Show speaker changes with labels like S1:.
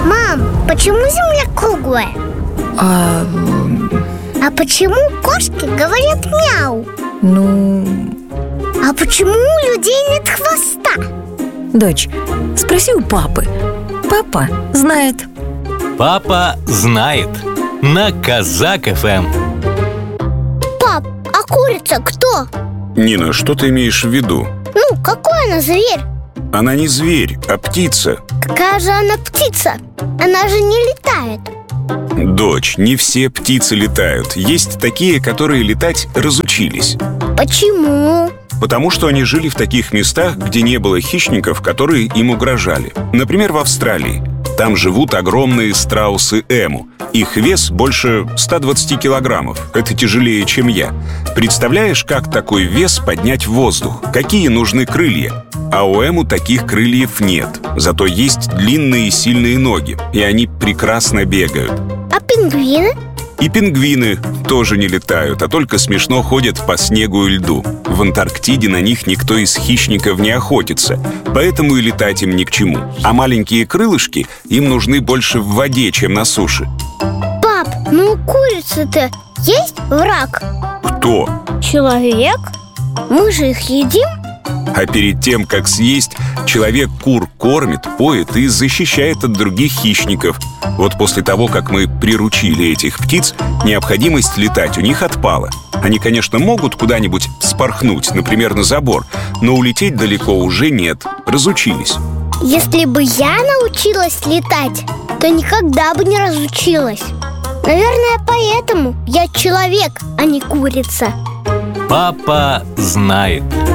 S1: Мам, почему Земля круглая? А почему кошки говорят мяу? А почему у людей нет хвоста?
S2: Дочь, спроси у папы. Папа знает.
S3: Папа знает. На Казак ФМ.
S1: Пап, а курица кто?
S4: Нина, что ты имеешь в виду?
S1: Ну, какой она зверь?
S4: Она не зверь, а птица.
S1: Какая же она птица? Она же не летает.
S4: Дочь, не все птицы летают. Есть такие, которые летать разучились.
S1: Почему?
S4: Потому что они жили в таких местах, где не было хищников, которые им угрожали. Например, в Австралии. Там живут огромные страусы эму. Их вес больше 120 килограммов. Это тяжелее, чем я. Представляешь, как такой вес поднять в воздух? Какие нужны крылья? А у эму таких крыльев нет. Зато есть длинные и сильные ноги. И они прекрасно бегают.
S1: А пингвины?
S4: И пингвины тоже не летают, а только смешно ходят по снегу и льду. В Антарктиде на них никто из хищников не охотится, поэтому и летать им ни к чему. А маленькие крылышки им нужны больше в воде, чем на суше.
S1: Пап, ну у курицы-то есть враг?
S4: Кто?
S1: Человек? Мы же их едим?
S4: А перед тем, как съесть, человек кур кормит, поет и защищает от других хищников. Вот после того, как мы приручили этих птиц, необходимость летать у них отпала. Они, конечно, могут куда-нибудь вспорхнуть, например, на забор, но улететь далеко уже нет, разучились.
S1: Если бы я научилась летать, то никогда бы не разучилась. Наверное, поэтому я человек, а не курица.
S3: Папа знает.